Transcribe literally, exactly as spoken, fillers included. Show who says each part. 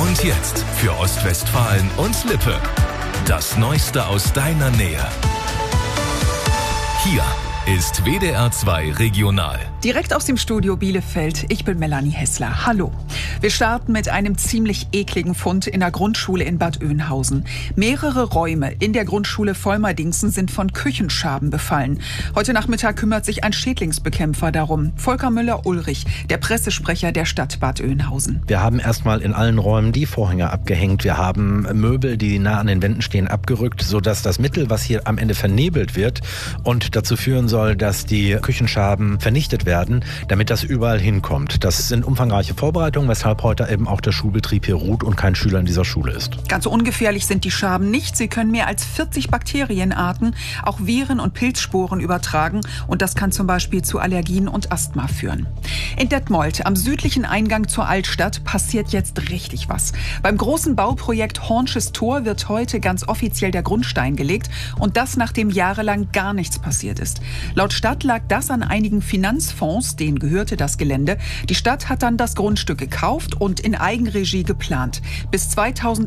Speaker 1: Und jetzt für Ostwestfalen und Lippe. Das Neueste aus deiner Nähe. Hier ist W D R zwei Regional.
Speaker 2: Direkt aus dem Studio Bielefeld. Ich bin Melanie Hessler. Hallo. Wir starten mit einem ziemlich ekligen Fund in der Grundschule in Bad Oeynhausen. Mehrere Räume in der Grundschule Volmerdingsen sind von Küchenschaben befallen. Heute Nachmittag kümmert sich ein Schädlingsbekämpfer darum. Volker Müller-Ulrich, der Pressesprecher der Stadt Bad Oeynhausen.
Speaker 3: Wir haben erstmal in allen Räumen die Vorhänge abgehängt. Wir haben Möbel, die nah an den Wänden stehen, abgerückt, sodass das Mittel, was hier am Ende vernebelt wird und dazu führen soll, dass die Küchenschaben vernichtet werden, damit das überall hinkommt. Das sind umfangreiche Vorbereitungen, weshalb heute eben auch der Schulbetrieb hier ruht und kein Schüler in dieser Schule ist.
Speaker 2: Ganz so ungefährlich sind die Schaben nicht. Sie können mehr als vierzig Bakterienarten, auch Viren und Pilzsporen übertragen. Und das kann zum Beispiel zu Allergien und Asthma führen. In Detmold, am südlichen Eingang zur Altstadt, passiert jetzt richtig was. Beim großen Bauprojekt Hornsches Tor wird heute ganz offiziell der Grundstein gelegt. Und das, nachdem jahrelang gar nichts passiert ist. Laut Stadt lag das an einigen Finanzfonds, denen gehörte das Gelände. Die Stadt hat dann das Grundstück gekauft und in Eigenregie geplant. Bis zweitausendachtundzwanzig